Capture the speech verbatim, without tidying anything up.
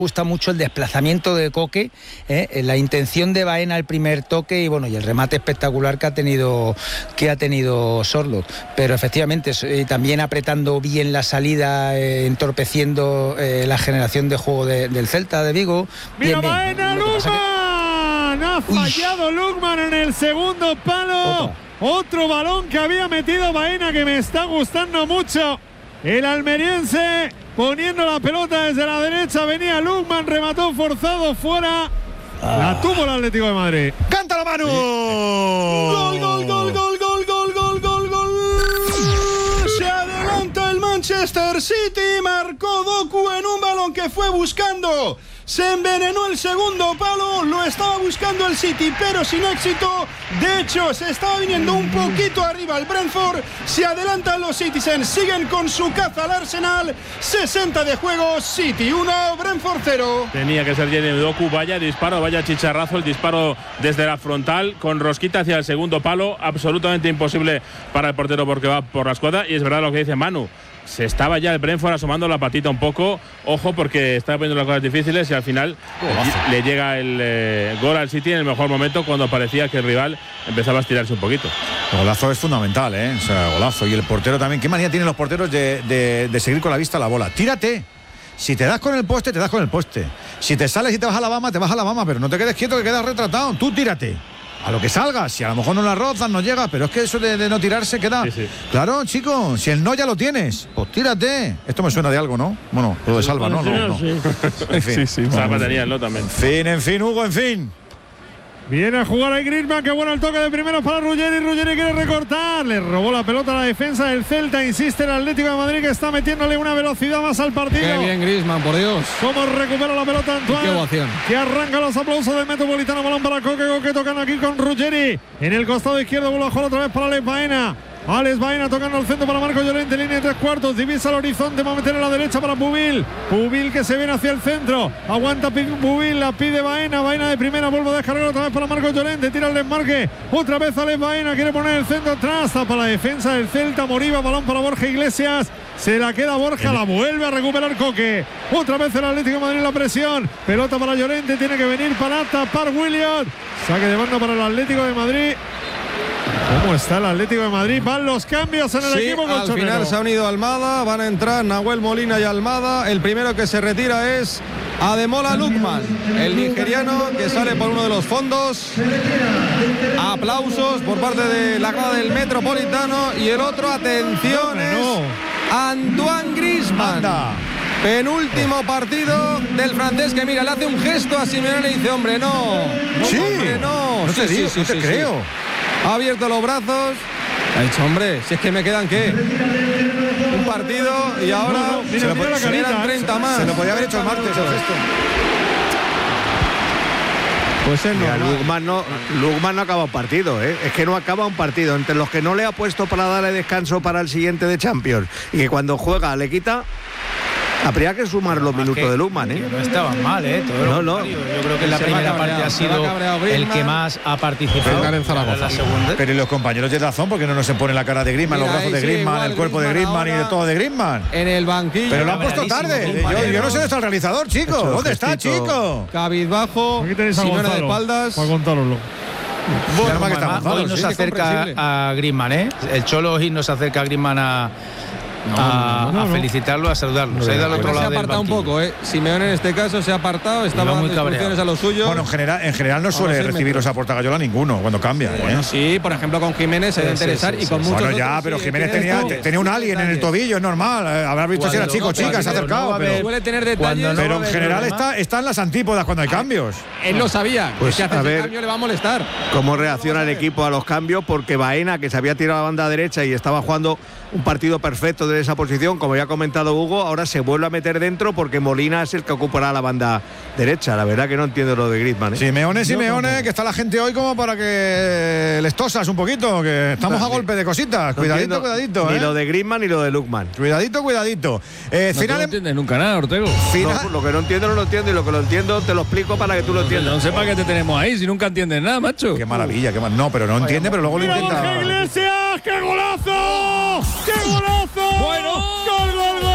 gusta mucho el desplazamiento de Coque, ¿eh? la intención de Baena al primer toque y bueno y el remate espectacular que ha tenido que ha tenido Sorloth, pero efectivamente eh, también apretando bien la salida, eh, entorpeciendo eh, la generación de juego de, del Celta de Vigo. Mira bien, Baena, bien. Lukman, que... ha fallado Uy. Lukman en el segundo palo. Opa. Otro balón que había metido Baena que me está gustando mucho. El almeriense poniendo la pelota desde la derecha, venía Lukman, remató forzado fuera. Ah. La tuvo el Atlético de Madrid. ¡Cántalo, Manu! Gol, gol, gol, gol, gol, gol, gol, gol, gol. Se adelanta el Manchester City, marcó Doku en un balón que fue buscando. Se envenenó el segundo palo, lo estaba buscando el City, pero sin éxito. De hecho, se estaba viniendo un poquito arriba el Brentford. Se adelantan los Citizens, siguen con su caza al Arsenal. sesenta de juego, City uno, Brentford cero. Tenía que ser Jeremy Doku, vaya disparo, vaya chicharrazo, el disparo desde la frontal, con rosquita hacia el segundo palo. Absolutamente imposible para el portero porque va por la escuadra. Y es verdad lo que dice Manu. Se estaba ya el Brentford asomando la patita un poco. Ojo, porque está poniendo las cosas difíciles y al final oh, le llega el eh, gol al City en el mejor momento, cuando parecía que el rival empezaba a estirarse un poquito. El golazo es fundamental, ¿eh? O sea, golazo. Y el portero también. ¿Qué manía tienen los porteros de, de, de seguir con la vista a la bola? Tírate. Si te das con el poste, te das con el poste. Si te sales y te vas a la bama, te vas a la bama. Pero no te quedes quieto, que quedas retratado. Tú tírate. A lo que salga, si a lo mejor no la rozas, no llega, pero es que eso de, de no tirarse queda. Sí, sí. Claro, chico, si el no ya lo tienes, pues tírate. Esto me suena de algo, ¿no? Bueno, lo de Salva, ¿no? No, no. Sí, en fin. Sí, sí, Salva tenía, ¿no? También. En fin, en fin, Hugo, en fin. Viene a jugar ahí Griezmann, que bueno el toque de primero para Ruggeri. Ruggeri quiere recortar, le robó la pelota a la defensa del Celta. Insiste el Atlético de Madrid, que está metiéndole una velocidad más al partido. Qué bien Griezmann, por Dios. Cómo recupera la pelota Antoine. Qué ovación. Que arranca los aplausos del Metropolitano. Balón para Coque, Coque tocan aquí con Ruggeri. En el costado izquierdo, vuelve a jugar otra vez para Alex Baena. Alex Baena tocando al centro para Marco Llorente, línea de tres cuartos, divisa el horizonte, va a meter a la derecha para Pubil. Pubil que se viene hacia el centro, aguanta Pubil, la pide Baena, Baena de primera, vuelve a descargar otra vez para Marco Llorente, tira el desmarque, otra vez Alex Baena, quiere poner el centro atrás, para la defensa del Celta, Moriba, balón para Borja Iglesias, se la queda Borja, la vuelve a recuperar Coque, otra vez el Atlético de Madrid la presión, pelota para Llorente, tiene que venir para tapar Williams, saque de banda para el Atlético de Madrid. ¿Cómo está el Atlético de Madrid? Van los cambios en el sí, equipo colchonero. Al final se ha unido Almada, van a entrar Nahuel Molina y Almada. El primero que se retira es Ademola Lukman, el nigeriano que sale por uno de los fondos. Aplausos por parte de la grada del Metropolitano. Y el otro, atención, es Antoine Griezmann. Anda. Penúltimo partido del francés, que mira, le hace un gesto a Simeone y dice, hombre, no. no sí, hombre, no. No sí, te sí, digo, sí, no te sí, creo. Sí. Ha abierto los brazos. Ha dicho, hombre, si es que me quedan, ¿qué? Un partido y ahora no, no, mira, se, lo mira po- se quedan treinta más. Se lo podía haber hecho el martes el gesto. Pues es Mira, normal. Lukman no, Lukman no acaba un partido, ¿eh? Es que no acaba un partido. Entre los que no le ha puesto para darle descanso para el siguiente de Champions y que cuando juega le quita, habría que sumar los minutos de Lukman, ¿eh? No estaban mal, ¿eh? Todo no, no. Yo creo que en la primera parte ha sido el que más ha participado. En Zaragoza. La segunda. Pero ¿y los compañeros de razón? ¿Por qué no nos se pone la cara de Griezmann, Mira, los brazos de sí, Griezmann, igual el cuerpo Griezmann de Griezmann y de todo de Griezmann? En el banquillo. Pero lo han puesto tarde. Yo, yo no sé dónde está el realizador, chico. Hecho ¿Dónde está, gestito. chico? Cabizbajo, Aquí tenéis a Simeone de Gonzalo, espaldas. para contaroslo. Bueno, más que está Además, Gonzalo, hoy nos sí, acerca a Griezmann, ¿eh? El Cholo hoy nos acerca a Griezmann a, No, a, no, no, a no. felicitarlo, a saludarlo. No, se ha ido al no, otro no, se lado ha del apartado un banquillo. poco, ¿eh? Simeone en este caso se ha apartado, estaba Iba muy dando instrucciones cabreado. a lo suyo. Bueno, en general, en general no suele seis recibir metros. los a Portagayola ninguno cuando cambia, ¿eh? Bueno, sí, por ejemplo con Jiménez se debe Sí, interesar sí, y sí, con sí. muchos Bueno, ya, otros, pero sí, Jiménez tiene tenía, detalles. tenía un alien en el tobillo, es normal. Eh, Habrás visto si era Cuando chico no, chica, se ha cuando acercado. no va a haber- Pero, Suele tener detalles. Cuando no- pero en va a haber general problema. está, está en las antípodas cuando hay cambios. Él lo sabía, Pues, que si hace a ese ver. cambio le va a molestar. Cómo reacciona el equipo a los cambios, porque Baena, que se había tirado a la banda derecha y estaba jugando un partido perfecto de esa posición, como ya ha comentado Hugo, ahora se vuelve a meter dentro porque Molina es el que ocupará la banda derecha. La verdad que no entiendo lo de Griezmann, ¿eh? Simeone, Simeone, que está la gente hoy como para que les tosas un poquito, que estamos a golpe de cositas. No Cuidadito, entiendo cuidadito, Ni ¿eh? lo de Griezmann ni lo de Lukman. Cuidadito, cuidadito. Eh, No, final, tú no entiendes nunca nada, Ortego. final- No, lo que no entiendo no lo entiendo y lo que lo entiendo te lo explico para que tú lo entiendas. No sé para qué te tenemos ahí si nunca entiendes nada, macho. Qué maravilla, qué mal. No, pero no entiende, pero luego lo ¡Mira intenta. Borja Iglesias! ¡Qué golazo! ¡Qué golazo! Bueno. ¡Gol, gol, gol!